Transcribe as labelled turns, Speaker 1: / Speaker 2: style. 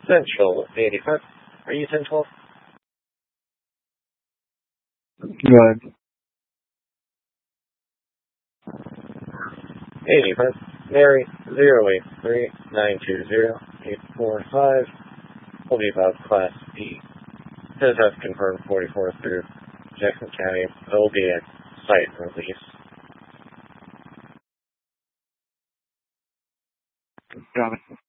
Speaker 1: Central 85. Are you 1012?
Speaker 2: Good.
Speaker 1: 85. Mary 083-920-845. Will be about Class B. Says I've confirmed 44 through Jackson County. There'll be a site release.
Speaker 2: Got it.